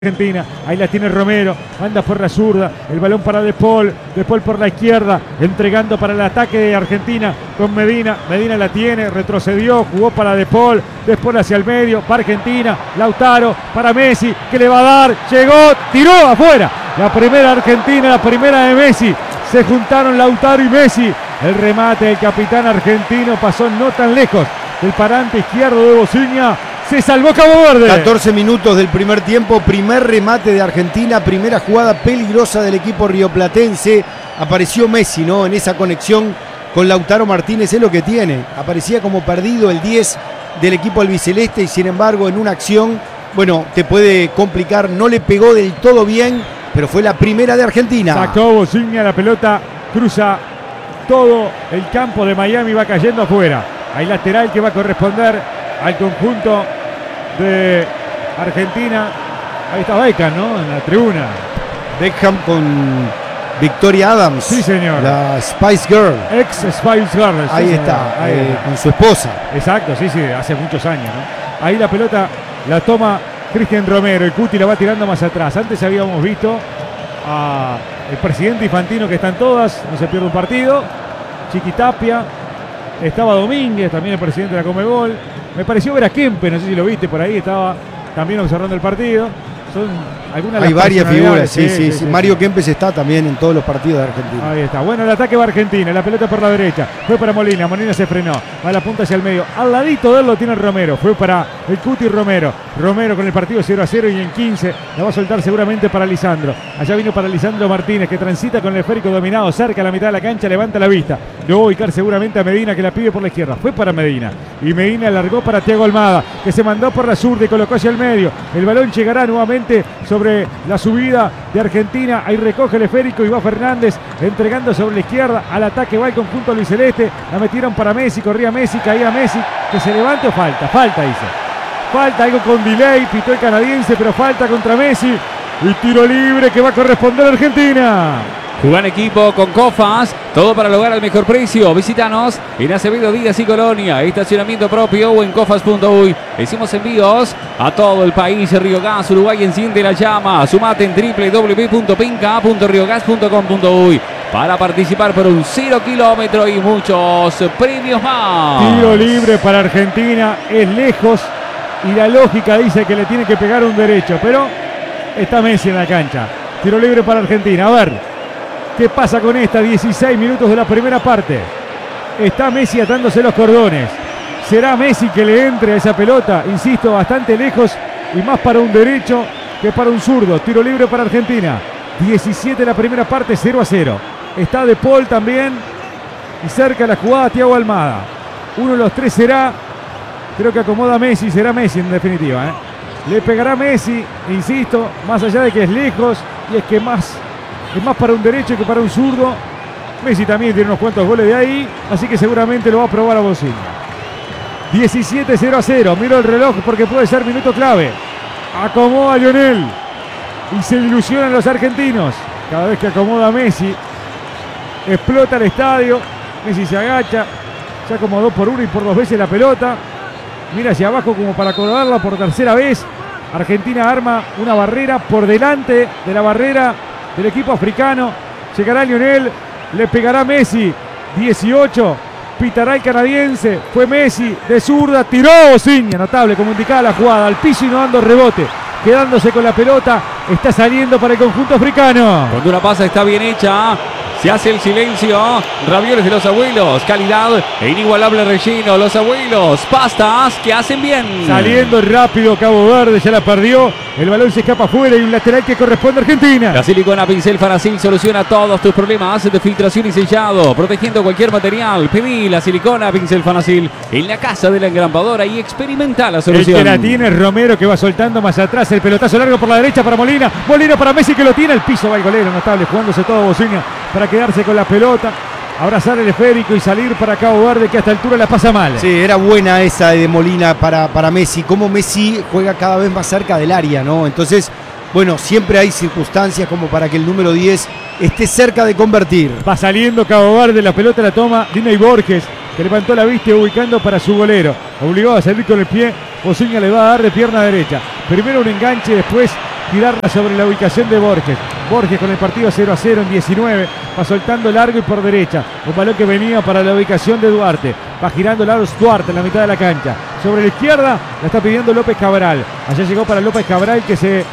Argentina, ahí la tiene Romero, manda por la zurda, el balón para De Paul por la izquierda, entregando para el ataque de Argentina con Medina, Medina la tiene, retrocedió, jugó para De Paul hacia el medio, para Argentina, Lautaro, para Messi, que le va a dar, llegó, tiró afuera, la primera Argentina, la primera de Messi, se juntaron Lautaro y Messi, el remate del capitán argentino pasó no tan lejos del parante izquierdo de Bociña. Se salvó Cabo Verde. 14 minutos del primer tiempo, primer remate de Argentina, primera jugada peligrosa del equipo rioplatense. Apareció Messi, ¿no? En esa conexión con Lautaro Martínez, es lo que tiene. Aparecía como perdido el 10 del equipo albiceleste y sin embargo en una acción, bueno, te puede complicar. No le pegó del todo bien, pero fue la primera de Argentina. Sacó Bociña, la pelota cruza todo el campo de Miami, va cayendo afuera. Hay lateral que va a corresponder al conjunto de Argentina. Ahí está Beckham, ¿no? En la tribuna. Beckham con Victoria Adams. Sí, señor. La Spice Girl. Ex Spice Girl. Sí, ahí está, con su esposa. Exacto, sí, hace muchos años, ¿no? Ahí la pelota la toma Cristian Romero. El Cuti la va tirando más atrás. Antes habíamos visto al presidente Infantino, que están todas, no se pierde un partido. Chiquitapia. Estaba Domínguez, también el presidente de la Conmebol. Me pareció ver a Kempe, no sé si lo viste por ahí, estaba también observando el partido. Son algunas de Hay las varias figuras, sí. Mario Kempes está también en todos los partidos de Argentina. Ahí está. Bueno, el ataque va a Argentina, la pelota por la derecha. Fue para Molina, Molina se frenó. Va a la punta hacia el medio. Al ladito de él lo tiene Romero. Fue para el Cuti Romero. Romero con el partido 0-0 y en 15 la va a soltar seguramente para Lisandro. Allá vino para Lisandro Martínez, que transita con el esférico dominado cerca a la mitad de la cancha, levanta la vista. Lo va a ubicar seguramente a Medina, que la pide por la izquierda. Fue para Medina. Y Medina largó para Thiago Almada, que se mandó por la zurda y colocó hacia el medio. El balón llegará nuevamente sobre la subida de Argentina. Ahí recoge el esférico y va Fernández entregando sobre la izquierda. Al ataque va el conjunto albiceleste. La metieron para Messi, corría Messi, caía Messi. Que se levante o falta. Falta, dice. Falta, algo con delay, pitó el canadiense, pero falta contra Messi. Y tiro libre que va a corresponder a Argentina. Jugar en equipo con Cofas, todo para lograr el mejor precio. Visítanos en Acevedo Díaz y Colonia, estacionamiento propio o en cofas.uy. Hicimos envíos a todo el país. Río Gas, Uruguay enciende la llama. Sumate en www.pinca.riogas.com.uy para participar por un 0 kilómetro y muchos premios más. Tiro libre para Argentina, es lejos y la lógica dice que le tiene que pegar un derecho, pero está Messi en la cancha. Tiro libre para Argentina, a ver. ¿Qué pasa con esta? 16 minutos de la primera parte. Está Messi atándose los cordones. ¿Será Messi que le entre a esa pelota? Insisto, bastante lejos y más para un derecho que para un zurdo. Tiro libre para Argentina. 17 la primera parte, 0-0. Está De Paul también. Y cerca la jugada Thiago Almada. Uno de los tres será. Creo que acomoda a Messi. Será Messi en definitiva, ¿eh? Le pegará Messi, insisto, más allá de que es lejos y es que es más para un derecho que para un zurdo. Messi también tiene unos cuantos goles de ahí, así que seguramente lo va a probar a Bociña. 17-0-0. Miro el reloj porque puede ser minuto clave. Acomoda a Lionel y se ilusionan los argentinos. Cada vez que acomoda a Messi, explota el estadio. Messi se agacha, se acomodó por una y por dos veces la pelota. Mira hacia abajo como para acomodarla por tercera vez. Argentina arma una barrera por delante de la barrera del equipo africano. Llegará Lionel, le pegará Messi. 18, pitará el canadiense. Fue Messi de zurda, tiró Bociña, notable como indicaba la jugada, al piso y no dando rebote, quedándose con la pelota. Está saliendo para el conjunto africano. Cuando una pasa está bien hecha, se hace el silencio. Ravioles de los abuelos, calidad e inigualable relleno. Los abuelos, pastas que hacen bien. Saliendo rápido Cabo Verde, ya la perdió. El balón se escapa afuera y un lateral que corresponde a Argentina. La silicona Pincel Fanacil soluciona todos tus problemas de filtración y sellado, protegiendo cualquier material. Pedí la silicona Pincel Fanacil en la casa de la engrampadora y experimenta la solución. El que la tiene es Romero, que va soltando más atrás. El pelotazo largo por la derecha para Molina. Molina para Messi, que lo tiene. El piso va el golero, notable, jugándose todo Bociña para quedarse con la pelota, abrazar el esférico y salir para Cabo Verde, que a esta altura la pasa mal. Sí, era buena esa de Molina para Messi. Como Messi juega cada vez más cerca del área, ¿no? Entonces, bueno, siempre hay circunstancias como para que el número 10 esté cerca de convertir. Va saliendo Cabo Verde, la pelota la toma Diney Borges, que levantó la vista ubicando para su golero. Obligado a salir con el pie, Bociña le va a dar de pierna derecha. Primero un enganche, después tirarla sobre la ubicación de Borges. Borges con el partido 0-0 en 19, va soltando largo y por derecha. Un balón que venía para la ubicación de Duarte. Va girando Laros Duarte en la mitad de la cancha. Sobre la izquierda la está pidiendo López Cabral. Allá llegó para López Cabral, que se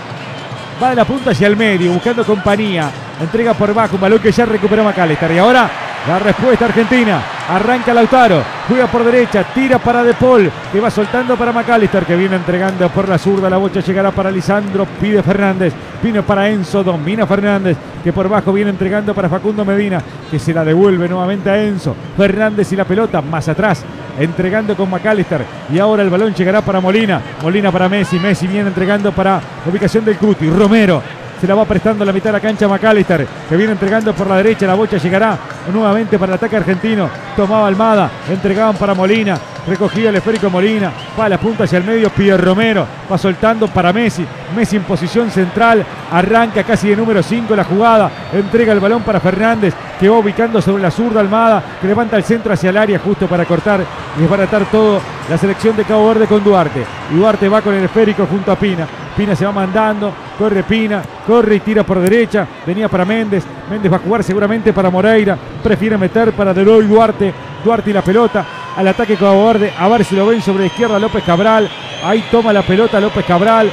va de la punta hacia el medio, buscando compañía. Entrega por bajo, un balón que ya recuperó McAllister. Y ahora la respuesta argentina. Arranca Lautaro, juega por derecha, tira para De Paul, que va soltando para McAllister, que viene entregando por la zurda. La bocha llegará para Lisandro, pide Fernández, vino para Enzo, domina Fernández, que por bajo viene entregando para Facundo Medina, que se la devuelve nuevamente a Enzo. Fernández y la pelota más atrás, entregando con McAllister. Y ahora el balón llegará para Molina, Molina para Messi, Messi viene entregando para la ubicación del Cuti. Romero se la va prestando a la mitad de la cancha McAllister, que viene entregando por la derecha. La bocha llegará nuevamente para el ataque argentino. Tomaba Almada, entregaban para Molina, recogía el esférico Molina, va a la punta hacia el medio, pide Romero, va soltando para Messi. Messi en posición central, arranca casi de número 5 la jugada, entrega el balón para Fernández, que va ubicando sobre la zurda Almada, que levanta el centro hacia el área justo para cortar y desbaratar todo la selección de Cabo Verde con Duarte. Y Duarte va con el esférico junto a Pina. Pina se va mandando, corre Pina, corre y tira por derecha, venía para Méndez, Méndez va a jugar seguramente para Moreira, prefiere meter para Deloy Duarte, Duarte y la pelota al ataque Cabo Verde, a ver si lo ven sobre la izquierda López Cabral, ahí toma la pelota López Cabral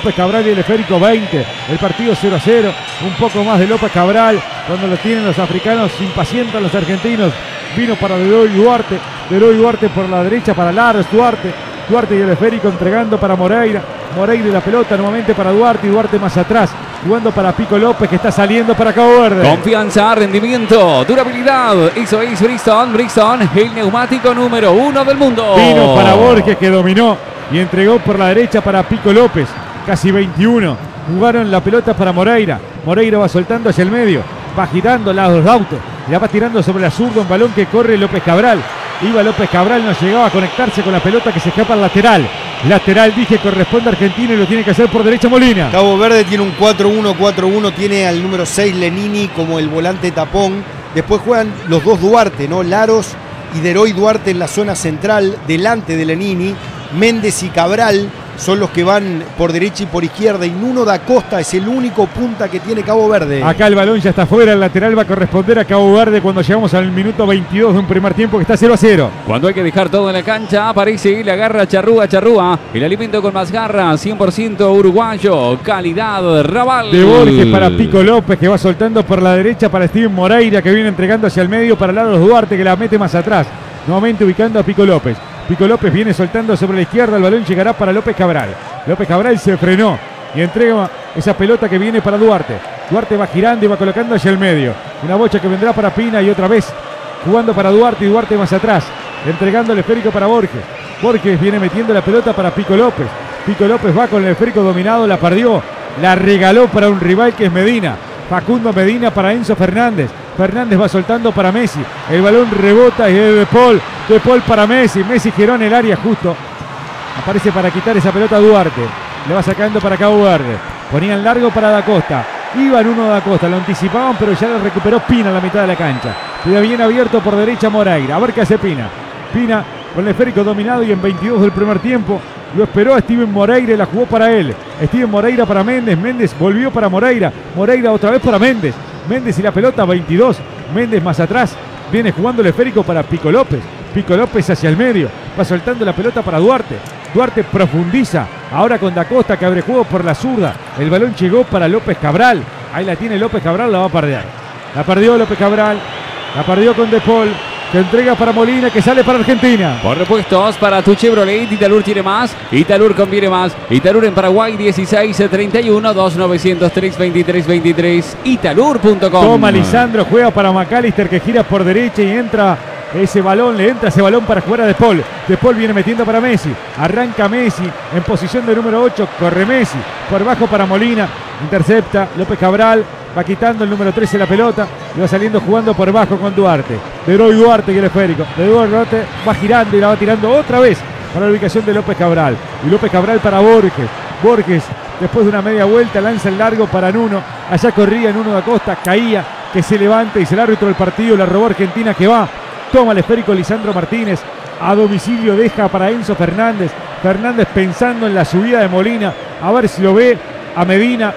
y el esférico 20, el partido 0-0, un poco más de López Cabral, cuando lo tienen los africanos, se impacientan los argentinos, vino para Deloy Duarte por la derecha para Laros Duarte y el esférico entregando para Moreira y la pelota nuevamente para Duarte y Duarte más atrás, jugando para Pico López, que está saliendo para Cabo Verde. Confianza, rendimiento, durabilidad. Eso es Bridgestone, el neumático número 1 del mundo. Vino para Borges, que dominó y entregó por la derecha para Pico López, casi 21. Jugaron la pelota para Moreira va soltando hacia el medio, va girando los autos, la va tirando sobre la zurda, un balón que corre López Cabral. Iba López Cabral, no llegaba a conectarse con la pelota, que se escapa al lateral. Lateral, dije, corresponde a Argentina y lo tiene que hacer por derecha Molina. Cabo Verde tiene un 4-1-4-1, tiene al número 6 Lenini como el volante tapón. Después juegan los dos Duarte, ¿no? Laros y Deroy Duarte en la zona central, delante de Lenini. Méndez y Cabral son los que van por derecha y por izquierda, y Nuno da Costa es el único punta que tiene Cabo Verde. Acá el balón ya está fuera, el lateral va a corresponder a Cabo Verde cuando llegamos al minuto 22 de un primer tiempo que está 0-0. Cuando hay que dejar todo en la cancha, aparece y le agarra Charrúa, el alimento con más garra, 100% uruguayo, calidad Raval. De Borges para Pico López, que va soltando por la derecha para Steven Moreira, que viene entregando hacia el medio para Laros Duarte, que la mete más atrás, nuevamente ubicando a Pico López. Pico López viene soltando sobre la izquierda, el balón llegará para López Cabral. López Cabral se frenó y entrega esa pelota que viene para Duarte. Duarte va girando y va colocando hacia el medio. Una bocha que vendrá para Pina y otra vez jugando para Duarte y Duarte más atrás, entregando el esférico para Borges. Borges viene metiendo la pelota para Pico López. Pico López va con el esférico dominado, la perdió, la regaló para un rival que es Medina. Facundo Medina para Enzo Fernández. Fernández va soltando para Messi. El balón rebota y es De Paul. De Paul para Messi. Messi giró en el área justo. Aparece para quitar esa pelota a Duarte. Le va sacando para Cabo Verde. Ponían largo para Da Costa. Iban uno Da Costa. Lo anticipaban, pero ya lo recuperó Pina en la mitad de la cancha. Queda bien abierto por derecha Moreira. A ver qué hace Pina. Pina con el esférico dominado y en 22 del primer tiempo. Lo esperó a Steven Moreira y la jugó para él. Steven Moreira para Méndez. Méndez volvió para Moreira. Moreira otra vez para Méndez. Méndez y la pelota 22. Méndez más atrás. Viene jugando el esférico para Pico López. Pico López hacia el medio. Va soltando la pelota para Duarte. Duarte profundiza. Ahora con Da Costa, que abre juego por la zurda. El balón llegó para López Cabral. Ahí la tiene López Cabral, la va a perder. La perdió López Cabral. La perdió con De Paul, que entrega para Molina, que sale para Argentina. Por repuestos para tu Chevrolet, Italur tiene más, Italur conviene más. Italur en Paraguay 1631 2903 2323 italur.com. Toma Lisandro, juega para McAllister, que gira por derecha y entra ese balón, le entra ese balón para jugar a De Paul. De Paul viene metiendo para Messi, arranca Messi en posición de número 8, corre Messi, por bajo para Molina, intercepta López Cabral, va quitando el número 13 la pelota y va saliendo jugando por bajo con Duarte. Deroy Duarte, que el esférico. Deroy Duarte va girando y la va tirando otra vez para la ubicación de López Cabral. Y López Cabral para Borges. Borges, después de una media vuelta, lanza el largo para Nuno. Allá corría Nuno da Costa, caía, que se levanta y es el árbitro del partido. La robó Argentina, que va. Toma el esférico Lisandro Martínez. A domicilio deja para Enzo Fernández. Fernández pensando en la subida de Molina. A ver si lo ve. a Medina,